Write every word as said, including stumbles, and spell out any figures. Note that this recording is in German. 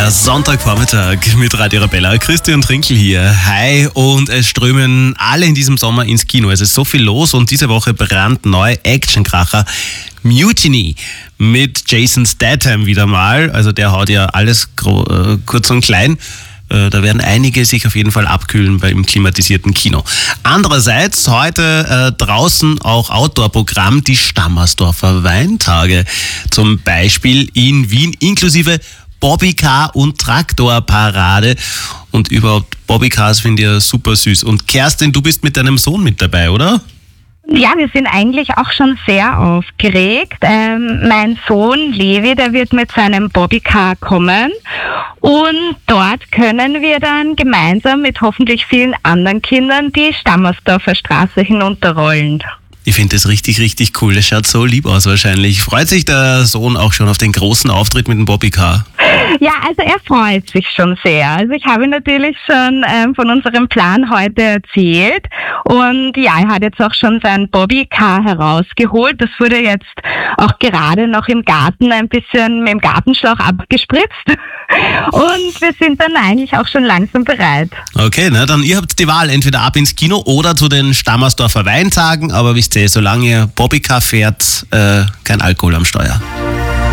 Der Sonntagvormittag mit Radio Arabella. Christian Trinkel hier. Hi, und es strömen alle in diesem Sommer ins Kino. Es ist so viel los und diese Woche brandneu Actionkracher Mutiny mit Jason Statham wieder mal. Also der haut ja alles gro- äh, kurz und klein. Äh, da werden einige sich auf jeden Fall abkühlen beim klimatisierten Kino. Andererseits heute äh, draußen auch Outdoor-Programm, die Stammersdorfer Weintage. Zum Beispiel in Wien inklusive Bobbycar und Traktorparade. Und überhaupt Bobbycars finde ich ja super süß. Und Kerstin, du bist mit deinem Sohn mit dabei, oder? Ja, wir sind eigentlich auch schon sehr aufgeregt. Ähm, mein Sohn Levi, der wird mit seinem Bobbycar kommen und dort können wir dann gemeinsam mit hoffentlich vielen anderen Kindern die Stammersdorfer Straße hinunterrollen. Ich finde das richtig, richtig cool. Das schaut so lieb aus wahrscheinlich. Freut sich der Sohn auch schon auf den großen Auftritt mit dem Bobbycar? Ja, also er freut sich schon sehr. Also ich habe ihm natürlich schon ähm, von unserem Plan heute erzählt und ja, er hat jetzt auch schon sein Bobbycar herausgeholt. Das wurde jetzt auch gerade noch im Garten ein bisschen mit dem Gartenschlauch abgespritzt und wir sind dann eigentlich auch schon langsam bereit. Okay, na dann ihr habt die Wahl, entweder ab ins Kino oder zu den Stammersdorfer Weintagen, aber wisst ihr, solange ihr Bobbycar fährt, äh, kein Alkohol am Steuer.